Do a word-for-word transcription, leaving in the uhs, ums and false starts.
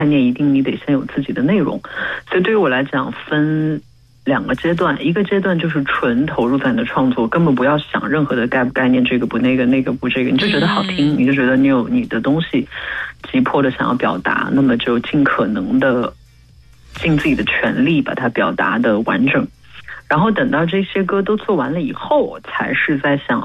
概念一定你得先有自己的内容。所以对于我来讲分两个阶段，一个阶段就是纯投入在你的创作，根本不要想任何的概不概念，这个不那个那个不这个，你就觉得好听，你就觉得你有你的东西急迫的想要表达，那么就尽可能的尽自己的全力把它表达的完整。然后等到这些歌都做完了以后，才是在想